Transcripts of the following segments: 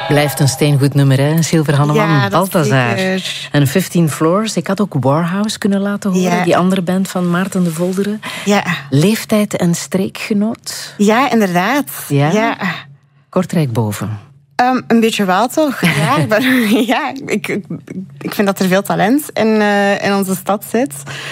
Blijft een steengoed nummer, hè? Silver Hanneman, ja, Balthazar. En 15 Floors. Ik had ook Warhouse kunnen laten horen. Ja. Die andere band van Maarten de Volderen. Ja. Leeftijd en streekgenoot. Ja, inderdaad. Ja. Kortrijk boven. Een beetje wel, toch? Ja, ik vind dat er veel talent in onze stad zit.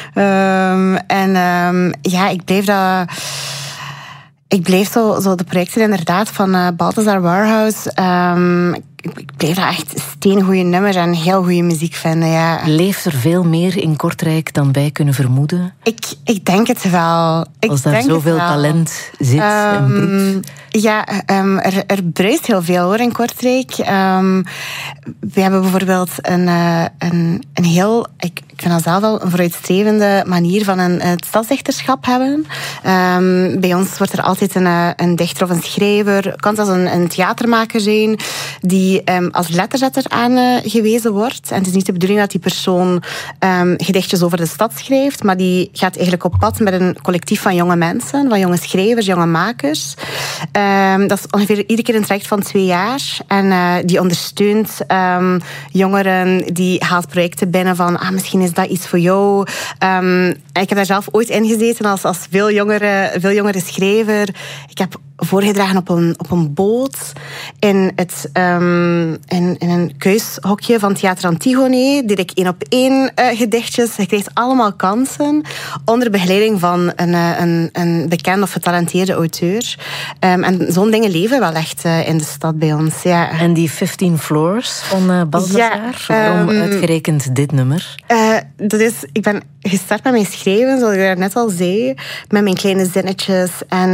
Ik bleef zo de projecten inderdaad van Balthazar Warhouse. Ik bleef daar echt steengoeie nummers en heel goede muziek vinden. Ja. Leeft er veel meer in Kortrijk dan wij kunnen vermoeden? Ik denk het wel. Als daar zoveel talent zit en broedt. Ja, er bruist heel veel hoor in Kortrijk. We hebben bijvoorbeeld een heel... Ik vind dat zelf wel een vooruitstrevende manier van het stadsdichterschap hebben. Bij ons wordt er altijd een dichter of een schrijver, kan zelfs een theatermaker zijn, die als letterzetter aangewezen wordt. En het is niet de bedoeling dat die persoon gedichtjes over de stad schrijft, maar die gaat eigenlijk op pad met een collectief van jonge mensen, van jonge schrijvers, jonge makers. Dat is ongeveer iedere keer een traject van 2 jaar. En die ondersteunt jongeren, die haalt projecten binnen van misschien is dat iets voor jou. Ik heb daar zelf ooit in gezeten als veel jongere schrijver. Ik heb voorgedragen op een boot in een kuishokje van Theater Antigone. Deed ik 1-op-1 gedichtjes. Ik kreeg allemaal kansen onder begeleiding van een bekend of getalenteerde auteur. En zo'n dingen leven wel echt in de stad bij ons. Ja. En die 15 Floors van Balthazar? Waarom uitgerekend dit nummer? Ik ben gestart met mijn schrijven, zoals ik net al zei, met mijn kleine zinnetjes.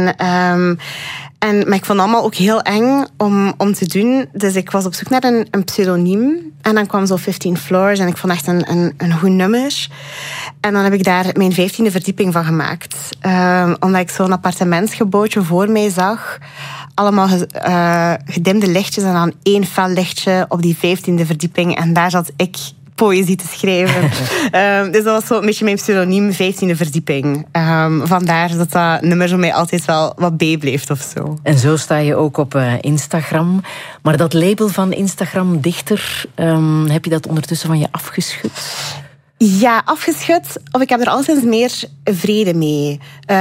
Maar ik vond het allemaal ook heel eng om te doen. Dus ik was op zoek naar een pseudoniem. En dan kwam zo 15 Floors en ik vond echt een goed nummer. En dan heb ik daar mijn 15e verdieping van gemaakt. Omdat ik zo'n appartementsgebouwtje voor mij zag. Allemaal gedimde lichtjes en dan 1 fel lichtje op die 15e verdieping. En daar zat ik poëzie te schrijven. Dus dat was zo een beetje mijn pseudoniem, 15e verdieping. Vandaar dat nummer zo mij altijd wel wat bijbleeft of zo. En zo sta je ook op Instagram. Maar dat label van Instagram-dichter, heb je dat ondertussen van je afgeschud? Ja, afgeschud. Of ik heb er alleszins meer vrede mee.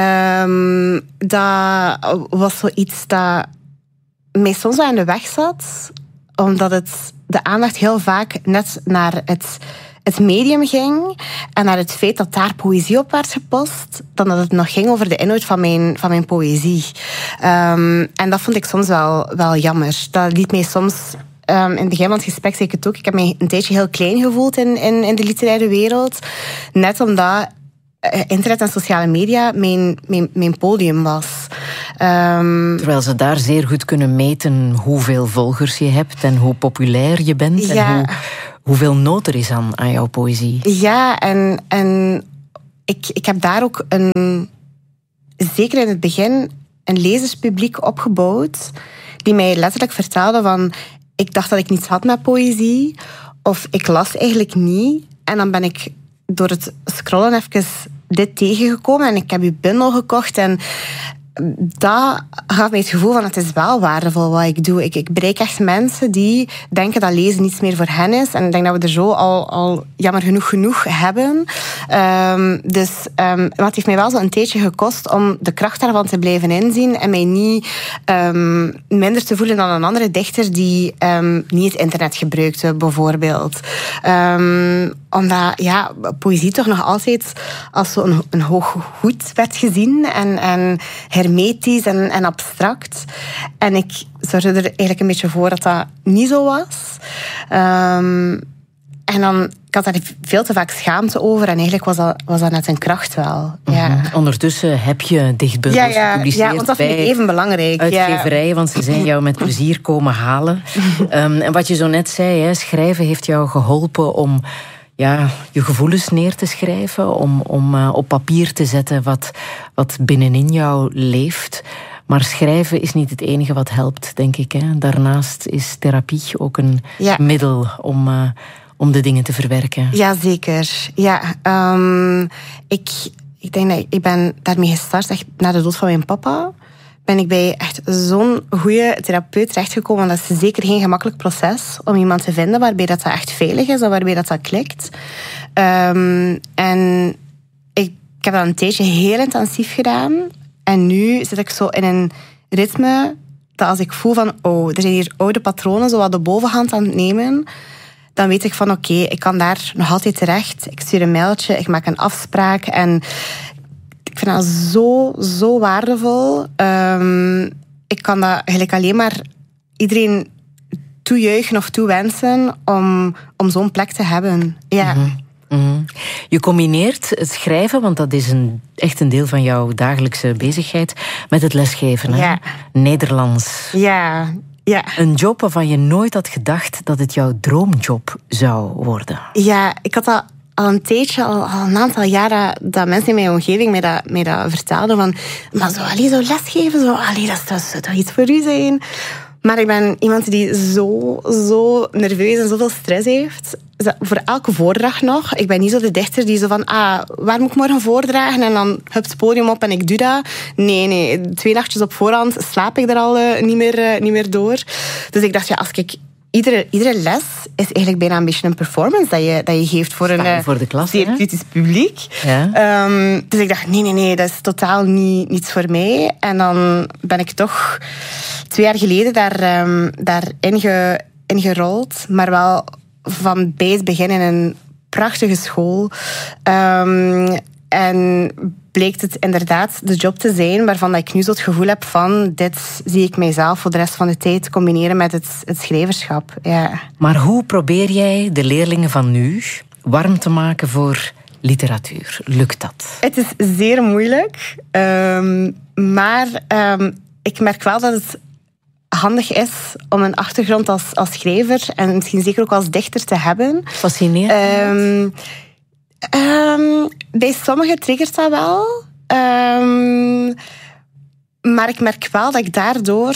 Dat was zoiets dat mij soms wel in de weg zat. Omdat de aandacht heel vaak net naar het medium ging en naar het feit dat daar poëzie op werd gepost, dan dat het nog ging over de inhoud van mijn poëzie. En dat vond ik soms wel jammer. Dat liet mij soms... in het begin van het gesprek zei ik het ook. Ik heb mij een tijdje heel klein gevoeld in de literaire wereld. Net omdat internet en sociale media mijn podium was. Terwijl ze daar zeer goed kunnen meten hoeveel volgers je hebt en hoe populair je bent en hoeveel nood er is aan jouw poëzie. Ja, en ik heb daar ook zeker in het begin een lezerspubliek opgebouwd die mij letterlijk vertelde van ik dacht dat ik niets had met poëzie of ik las eigenlijk niet. En dan ben ik door het scrollen even dit tegengekomen en ik heb uw bundel gekocht en dat gaf mij het gevoel van het is wel waardevol wat ik doe. Ik bereik echt mensen die denken dat lezen niets meer voor hen is. En ik denk dat we er zo al jammer genoeg hebben. Maar het heeft mij wel zo een tijdje gekost om de kracht daarvan te blijven inzien en mij niet minder te voelen dan een andere dichter die niet het internet gebruikte, bijvoorbeeld. Omdat poëzie toch nog altijd als zo'n een hoog goed werd gezien en hermetisch en abstract. En ik zorgde er eigenlijk een beetje voor dat niet zo was. En dan, ik had daar veel te vaak schaamte over en eigenlijk was dat net een kracht wel. Ja. Ondertussen heb je dichtbundels gepubliceerd. Ja, want dat vind ik even belangrijk. Uitgeverijen, want ze zijn jou met plezier komen halen. En wat je zo net zei, hè, schrijven heeft jou geholpen om je gevoelens neer te schrijven, om op papier te zetten wat binnenin jou leeft. Maar schrijven is niet het enige wat helpt, denk ik. Hè. Daarnaast is therapie ook een middel om de dingen te verwerken. Ja, zeker. Ja, ik denk dat ik ben daarmee gestart echt na de dood van mijn papa. ben ik bij echt zo'n goede therapeut terechtgekomen. Dat is zeker geen gemakkelijk proces om iemand te vinden waarbij dat echt veilig is en waarbij dat klikt. En ik heb dat een tijdje heel intensief gedaan. En nu zit ik zo in een ritme dat als ik voel van, er zijn hier oude patronen zo wat de bovenhand aan het nemen, dan weet ik van oké, ik kan daar nog altijd terecht. Ik stuur een mailtje, ik maak een afspraak en ik vind dat zo waardevol. Ik kan dat eigenlijk alleen maar iedereen toejuichen of toewensen om zo'n plek te hebben. Ja. Mm-hmm. Je combineert het schrijven, want dat is echt een deel van jouw dagelijkse bezigheid, met het lesgeven. Hè? Ja. Nederlands. Ja. Een job waarvan je nooit had gedacht dat het jouw droomjob zou worden. Ja, ik had dat al een tijdje, al een aantal jaren, dat mensen in mijn omgeving mij dat vertelden. Van, maar zo lesgeven, dat zou toch iets voor u zijn? Maar ik ben iemand die zo nerveus en zoveel stress heeft. Voor elke voordracht nog. Ik ben niet zo de dichter die zo van, waar moet ik morgen voordragen? En dan hup het podium op en ik doe dat. Nee. 2 nachtjes op voorhand slaap ik er al niet meer door. Dus ik dacht, als ik... Iedere les is eigenlijk bijna een beetje een performance dat je geeft voor de klas, zeer kritisch publiek. Ja. Dus ik dacht, nee, dat is totaal niets voor mij. En dan ben ik toch 2 jaar geleden daarin gerold. Maar wel van bij het begin in een prachtige school. En bleek het inderdaad de job te zijn waarvan ik nu zo het gevoel heb van, dit zie ik mijzelf voor de rest van de tijd combineren met het schrijverschap. Ja. Maar hoe probeer jij de leerlingen van nu warm te maken voor literatuur? Lukt dat? Het is zeer moeilijk, maar ik merk wel dat het handig is om een achtergrond als schrijver en misschien zeker ook als dichter te hebben. Fascinerend. Bij sommigen triggert dat wel. Maar ik merk wel dat ik daardoor...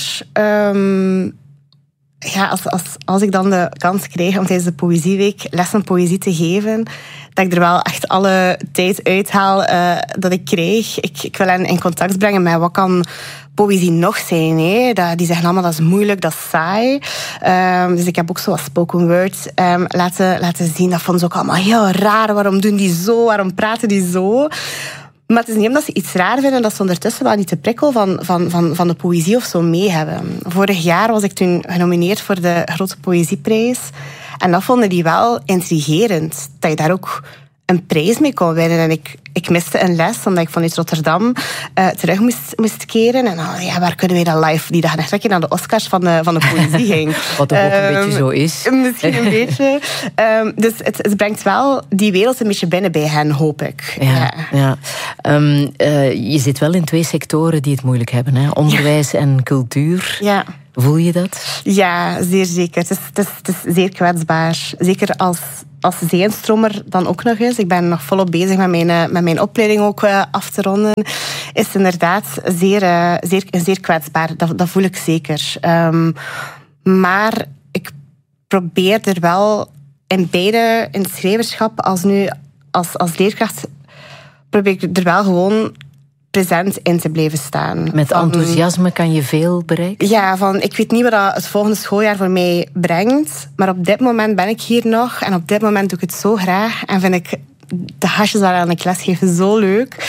als ik dan de kans krijg om tijdens de Poëzieweek lessen poëzie te geven, dat ik er wel echt alle tijd uithaal dat ik krijg. Ik wil hen in contact brengen met wat kan poëzie nog zijn. Hè? Die zeggen allemaal dat is moeilijk, dat is saai. Dus ik heb ook zo wat spoken word laten zien. Dat vonden ze ook allemaal heel raar. Waarom doen die zo? Waarom praten die zo? Maar het is niet omdat ze iets raar vinden dat ze ondertussen wel niet de prikkel van de poëzie of zo mee hebben. Vorig jaar was ik toen genomineerd voor de Grote Poëzieprijs. En dat vonden die wel intrigerend. Dat je daar ook een prijs mee kon winnen. En ik miste een les, omdat ik vanuit Rotterdam terug moest keren. En dan, waar kunnen we dat live die dag net naar de Oscars van de poëzie ging. Wat toch ook een beetje zo is. Misschien een beetje. Dus het brengt wel die wereld een beetje binnen bij hen, hoop ik. Ja. Je zit wel in 2 sectoren die het moeilijk hebben. Hè? Onderwijs en cultuur. Ja. Voel je dat? Ja, zeer zeker. Het is zeer kwetsbaar. Zeker als zijnstromer dan ook nog eens. Ik ben nog volop bezig met mijn opleiding ook af te ronden. Is inderdaad zeer kwetsbaar. Dat voel ik zeker. Maar ik probeer er wel in beide, in het schrijverschap als nu als leerkracht, probeer ik er wel gewoon present in te blijven staan. Met enthousiasme kan je veel bereiken? Ja, ik weet niet wat het volgende schooljaar voor mij brengt, maar op dit moment ben ik hier nog en op dit moment doe ik het zo graag en vind ik de hasjes waaraan ik lesgeef zo leuk,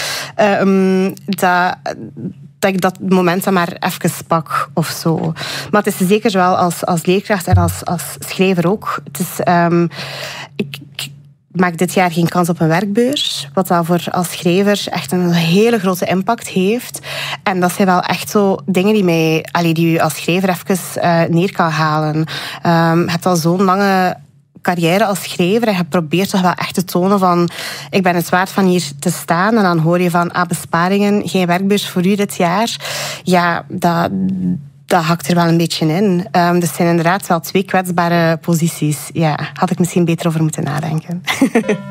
dat ik dat moment dan maar even pak of zo. Maar het is zeker wel als leerkracht en als schrijver ook. Het is, ik maak dit jaar geen kans op een werkbeurs, wat dan voor als schrijver echt een hele grote impact heeft. En dat zijn wel echt zo dingen die je als schrijver even neer kan halen. Je hebt al zo'n lange carrière als schrijver en je probeert toch wel echt te tonen van ik ben het waard van hier te staan en dan hoor je van besparingen, geen werkbeurs voor u dit jaar. Ja, dat hakt er wel een beetje in. Dus het zijn inderdaad wel 2 kwetsbare posities. Ja, had ik misschien beter over moeten nadenken.